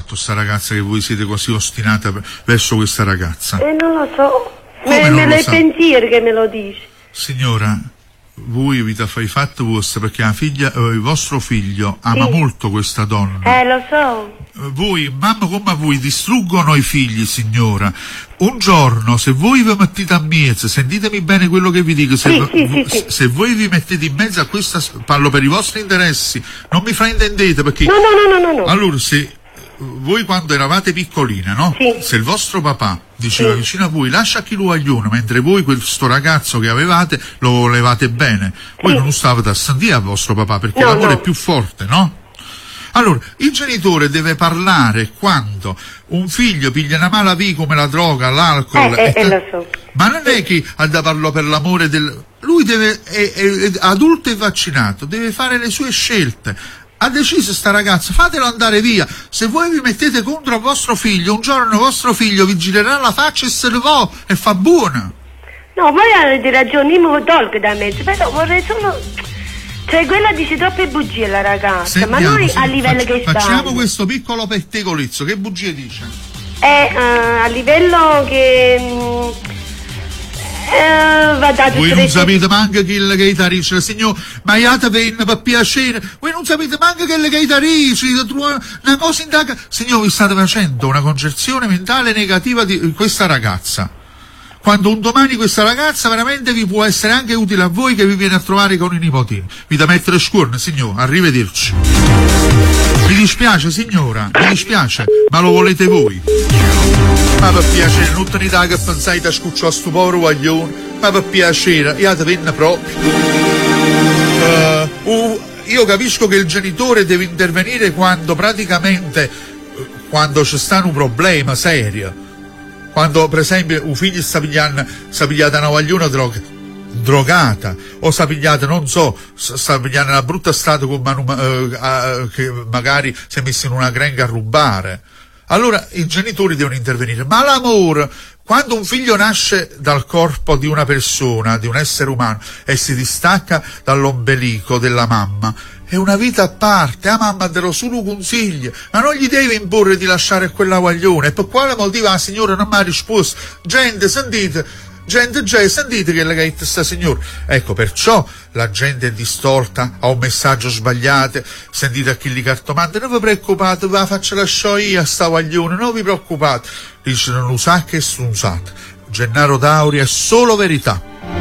fatto sta ragazza che voi siete così ostinata verso questa ragazza? Non lo so. Come non me lo lo sa? pensieri che me lo dici. Signora, voi vi fai i fatti vostri perché il vostro figlio ama molto questa donna. Lo so. Voi, mamma come voi, distruggono i figli, signora. Un giorno, se voi vi mettete a mezzo, sentitemi bene quello che vi dico, se voi vi mettete in mezzo a questa, parlo per i vostri interessi, non mi fraintendete perché... No. Allora, se voi quando eravate piccoline, no? Sì. Se il vostro papà diceva vicino a voi, lascia chi lo aglione, mentre voi questo ragazzo che avevate lo volevate bene, voi non stavate a sentire al vostro papà perché l'amore è più forte, no? Allora, il genitore deve parlare quando un figlio piglia una mala via come la droga, l'alcol, lo so. ma non è che ha da farlo per l'amore del... Lui è adulto e vaccinato, deve fare le sue scelte. Ha deciso sta ragazza, fatelo andare via. Se voi vi mettete contro il vostro figlio, un giorno vostro figlio vi girerà la faccia e se ne va e fa buona. No, voi avete ragione, io mi tolgo da mezzo, però vorrei solo... Cioè, quella dice troppe bugie la ragazza, ma noi a livello che stiamo... Facciamo questo piccolo pettegolezzo, che bugie dice? A livello che... va dato... Voi non sapete manco che è tarice, signor, ma iate venna per piacere, voi non sapete manco che è tarice, una cosa in taca... Signor, vi state facendo una concezione mentale negativa di questa ragazza. Quando un domani questa ragazza veramente vi può essere anche utile a voi che vi viene a trovare con i nipotini. Vi da mettere scuorne, signor, arrivederci. Mi dispiace, signora, mi dispiace, ma lo volete voi? Ma per piacere, non te ne dà che pensate a scucciare sto povero guaglione, ma per piacere, io te venna proprio. Io capisco che il genitore deve intervenire quando praticamente, quando c'è sta un problema serio. Quando per esempio un figlio sta pigliata una guagliona drogata, o sta pigliata, non so, sta pigliando una brutta stato che magari si è messo in una grenga a rubare. Allora i genitori devono intervenire. Ma l'amore, quando un figlio nasce dal corpo di una persona, di un essere umano, e si distacca dall'ombelico della mamma, è una vita a parte. La mamma te lo solo consiglia, ma non gli deve imporre di lasciare quella guaglione. E per quale motivo la signora non mi ha risposto? Gente, sentite che le gaette sta signora. Ecco, perciò la gente è distorta, ha un messaggio sbagliato. Sentite a chi li cartomante, non vi preoccupate, ve la faccio lasciare io a sta guaglione, non vi preoccupate. Dice, non lo sa che è strunzata. Gennaro Dauri è solo verità.